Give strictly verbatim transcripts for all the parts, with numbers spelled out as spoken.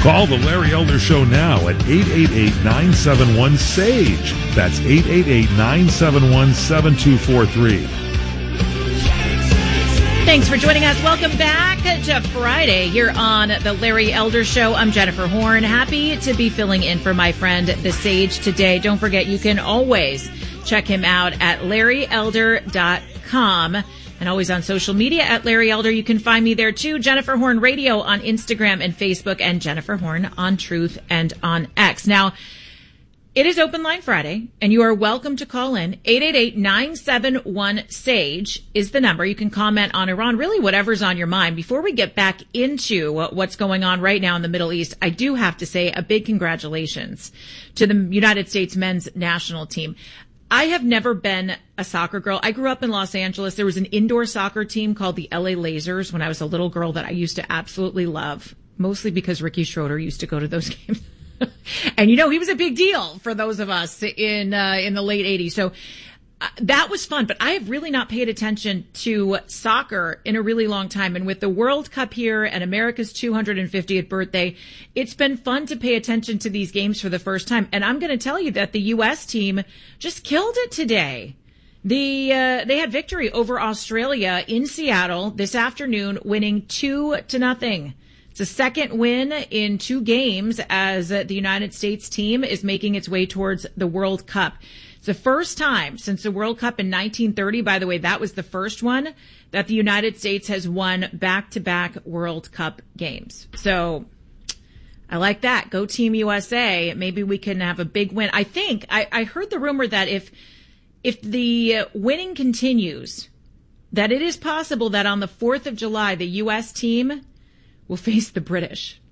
Call the Larry Elder Show now at eight eight eight, nine seven one, S A G E. That's eight eight eight, nine seven one, seven two four three. Thanks for joining us. Welcome back to Friday here on the Larry Elder Show. I'm Jennifer Horn. Happy to be filling in for my friend, the Sage, today. Don't forget, you can always check him out at larry elder dot com and always on social media at Larry Elder. You can find me there too. Jennifer Horn Radio on Instagram and Facebook, and Jennifer Horn on Truth and on X. Now, it is Open Line Friday, and you are welcome to call in. eight eight eight, nine seven one, S A G E is the number. You can comment on Iran, really whatever's on your mind. Before we get back into what's going on right now in the Middle East, I do have to say a big congratulations to the United States men's national team. I have never been a soccer girl. I grew up in Los Angeles. There was an indoor soccer team called the L A Lasers when I was a little girl that I used to absolutely love, mostly because Ricky Schroeder used to go to those games. And, you know, he was a big deal for those of us in uh, in the late eighties. So uh, that was fun. But I have really not paid attention to soccer in a really long time. And with the World Cup here and America's two hundred fiftieth birthday, it's been fun to pay attention to these games for the first time. And I'm going to tell you that the U S team just killed it today. The uh, they had victory over Australia in Seattle this afternoon, winning two to nothing. It's a second win in two games as the United States team is making its way towards the World Cup. It's the first time since the World Cup in nineteen thirty, by the way, that was the first one, that the United States has won back-to-back World Cup games. So I like that. Go Team U S A. Maybe we can have a big win. I think, I, I heard the rumor that if, if the winning continues, that it is possible that on the fourth of July, the U S team will face the British.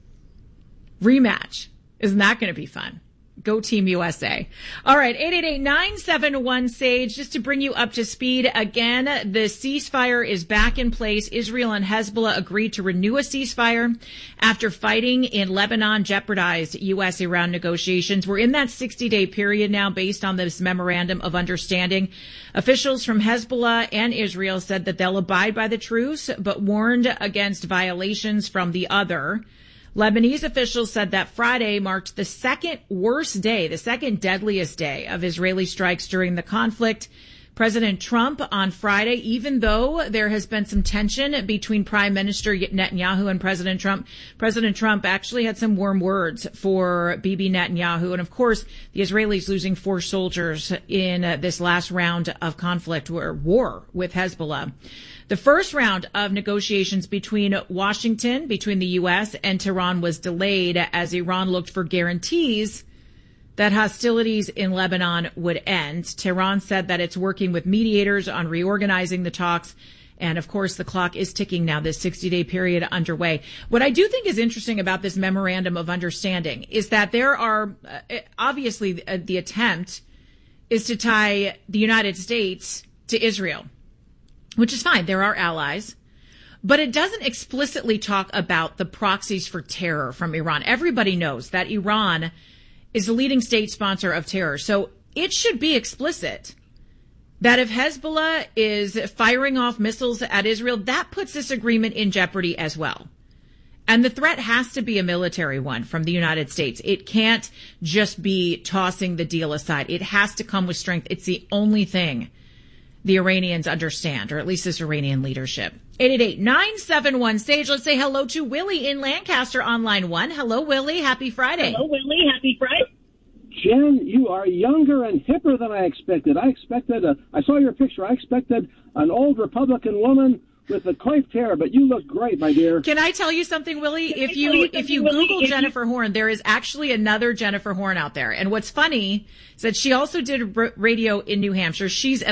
Rematch. Isn't that going to be fun? Go Team U S A. All right, eight eight eight, nine seven one, S A G E. Just to bring you up to speed again, the ceasefire is back in place. Israel and Hezbollah agreed to renew a ceasefire after fighting in Lebanon jeopardized U S Iran negotiations. We're in that sixty-day period now based on this memorandum of understanding. Officials from Hezbollah and Israel said that they'll abide by the truce, but warned against violations from the other. Lebanese officials said that Friday marked the second worst day, the second deadliest day of Israeli strikes during the conflict. President Trump on Friday, even though there has been some tension between Prime Minister Netanyahu and President Trump, President Trump actually had some warm words for Bibi Netanyahu. And of course, the Israelis losing four soldiers in uh, this last round of conflict or war with Hezbollah. The first round of negotiations between Washington, between the U S and Tehran was delayed as Iran looked for guarantees that hostilities in Lebanon would end. Tehran said that it's working with mediators on reorganizing the talks. And of course, the clock is ticking now, this sixty-day period underway. What I do think is interesting about this memorandum of understanding is that there are, uh, obviously, uh, the attempt is to tie the United States to Israel, which is fine. They're our allies. But it doesn't explicitly talk about the proxies for terror from Iran. Everybody knows that Iran is the leading state sponsor of terror. So it should be explicit that if Hezbollah is firing off missiles at Israel, that puts this agreement in jeopardy as well. And the threat has to be a military one from the United States. It can't just be tossing the deal aside. It has to come with strength. It's the only thing the Iranians understand, or at least this Iranian leadership. eight eight eight, nine seven one, S A G E. Let's say hello to Willie in Lancaster on line one. Hello, Willie. Happy Friday. Hello, Willie. Happy Friday. Jen, you are younger and hipper than I expected. I expected, a, I saw your picture. I expected an old Republican woman with a coiffed hair, but you look great, my dear. Can I tell you something, Willie? Can if you, you if you Willie, Google if Jennifer you... Horn, there is actually another Jennifer Horn out there. And what's funny is that she also did radio in New Hampshire. She's an